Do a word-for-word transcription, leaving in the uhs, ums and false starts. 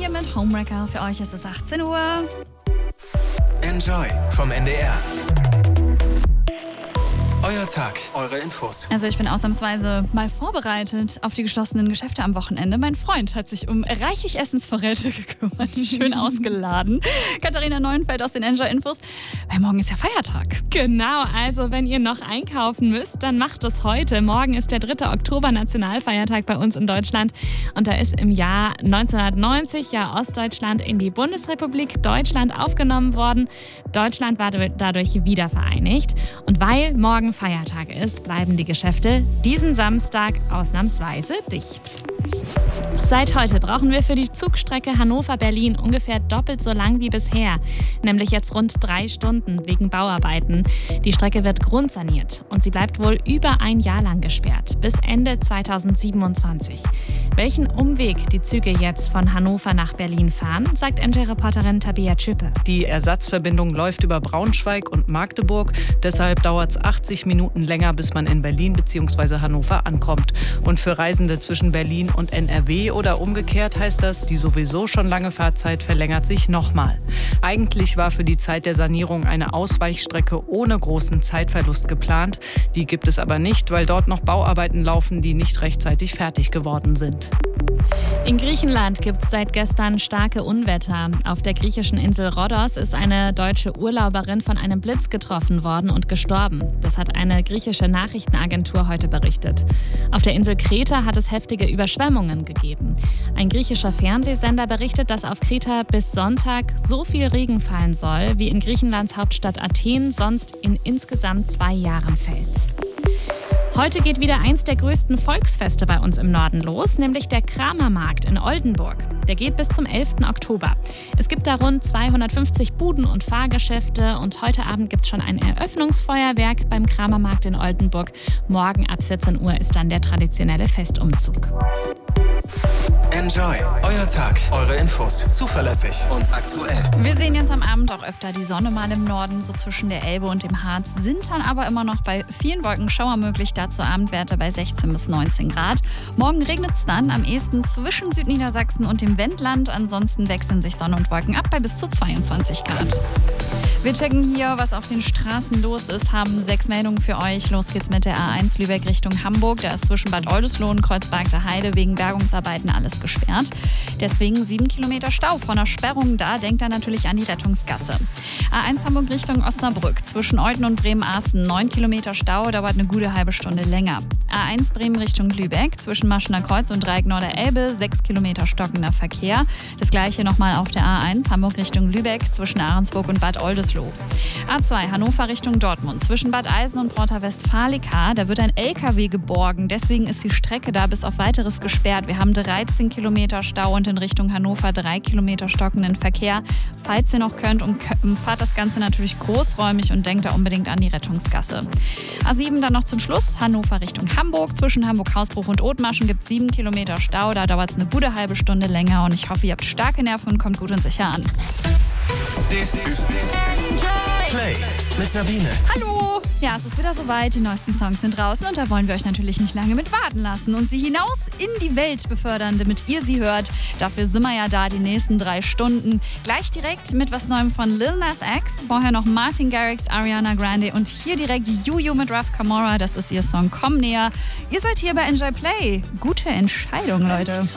hier mit Homewrecker. Für euch ist es achtzehn Uhr. Enjoy vom N D R. Euer Tag, eure Infos. Also ich bin ausnahmsweise mal vorbereitet auf die geschlossenen Geschäfte am Wochenende. Mein Freund hat sich um reichlich Essensvorräte gekümmert. Schön ausgeladen. Katharina Neuenfeld aus den Enjoy Infos. Weil morgen ist ja Feiertag. Genau, also wenn ihr noch einkaufen müsst, dann macht es heute. Morgen ist der dritte Oktober, Nationalfeiertag bei uns in Deutschland. Und da ist im Jahr neunzehnhundertneunzig ja Ostdeutschland in die Bundesrepublik Deutschland aufgenommen worden. Deutschland war dadurch wieder vereinigt. Und weil morgen Feiertag ist, bleiben die Geschäfte diesen Samstag ausnahmsweise dicht. Seit heute brauchen wir für die Zugstrecke Hannover-Berlin ungefähr doppelt so lang wie bisher, nämlich jetzt rund drei Stunden wegen Bauarbeiten. Die Strecke wird grundsaniert und sie bleibt wohl über ein Jahr lang gesperrt, bis Ende zweitausendsiebenundzwanzig. Welchen Umweg die Züge jetzt von Hannover nach Berlin fahren, sagt N J-Reporterin Tabea Tschüppe. Die Ersatzverbindung läuft über Braunschweig und Magdeburg, deshalb dauert es achtzig Minuten länger, bis man in Berlin bzw. Hannover ankommt. Und für Reisende zwischen Berlin und N R W oder umgekehrt heißt das, die sowieso schon lange Fahrzeit verlängert sich nochmal. Eigentlich war für die Zeit der Sanierung eine Ausweichstrecke ohne großen Zeitverlust geplant. Die gibt es aber nicht, weil dort noch Bauarbeiten laufen, die nicht rechtzeitig fertig geworden sind. In Griechenland gibt es seit gestern starke Unwetter. Auf der griechischen Insel Rhodos ist eine deutsche Urlauberin von einem Blitz getroffen worden und gestorben. Das hat eine griechische Nachrichtenagentur heute berichtet. Auf der Insel Kreta hat es heftige Überschwemmungen gegeben. Ein griechischer Fernsehsender berichtet, dass auf Kreta bis Sonntag so viel Regen fallen soll, wie in Griechenlands Hauptstadt Athen sonst in insgesamt zwei Jahren fällt. Heute geht wieder eins der größten Volksfeste bei uns im Norden los, nämlich der Kramermarkt in Oldenburg. Der geht bis zum elften Oktober. Es gibt da rund zweihundertfünfzig Buden und Fahrgeschäfte und heute Abend gibt es schon ein Eröffnungsfeuerwerk beim Kramermarkt in Oldenburg. Morgen ab vierzehn Uhr ist dann der traditionelle Festumzug. Enjoy, euer Tag, eure Infos, zuverlässig und aktuell. Wir sehen jetzt am Abend auch öfter die Sonne mal im Norden, so zwischen der Elbe und dem Harz, sind dann aber immer noch bei vielen Wolken Schauer möglich. Dazu Abendwerte bei sechzehn bis neunzehn Grad. Morgen regnet es dann am ehesten zwischen Südniedersachsen und dem Wendland. Ansonsten wechseln sich Sonne und Wolken ab bei bis zu zweiundzwanzig Grad. Wir checken hier, was auf den Straßen los ist, haben sechs Meldungen für euch. Los geht's mit der A eins Lübeck Richtung Hamburg. Da ist zwischen Bad Oldesloe und Kreuzberg der Heide wegen Bergungsarbeiten alles gesperrt. Deswegen sieben Kilometer Stau. Von der Sperrung da denkt er natürlich an die Rettungsgasse. A eins Hamburg Richtung Osnabrück. Zwischen Olten und Bremen-Asten neun Kilometer Stau, dauert eine gute halbe Stunde länger. A eins Bremen Richtung Lübeck. Zwischen Maschener Kreuz und Dreieck Norderelbe sechs Kilometer stockender Verkehr. Das gleiche nochmal auf der A eins Hamburg Richtung Lübeck. Zwischen Ahrensburg und Bad Oldesloe. A zwei Hannover Richtung Dortmund. Zwischen Bad Eisen und Porta Westfalica, da wird ein L K W geborgen. Deswegen ist die Strecke da bis auf weiteres gesperrt. Wir haben dreizehn Kilometer Stau und in Richtung Hannover drei Kilometer stockenden Verkehr. Falls ihr noch könnt, umfahrt das Ganze natürlich großräumig und denkt da unbedingt an die Rettungsgasse. A sieben dann noch zum Schluss. Hannover Richtung Hamburg. Zwischen Hamburg-Hausbruch und Othmarschen gibt es sieben Kilometer Stau. Da dauert es eine gute halbe Stunde länger und ich hoffe, ihr habt starke Nerven und kommt gut und sicher an. Das ist Play mit Sabine. Hallo! Ja, es ist wieder soweit. Die neuesten Songs sind draußen und da wollen wir euch natürlich nicht lange mit warten lassen und sie hinaus in die Welt befördern, damit ihr sie hört. Dafür sind wir ja da die nächsten drei Stunden. Gleich direkt mit was Neuem von Lil Nas X. Vorher noch Martin Garrix, Ariana Grande und hier direkt Juju mit Raf Camora. Das ist ihr Song Komm näher. Ihr seid hier bei Enjoy Play. Gute Entscheidung, Leute.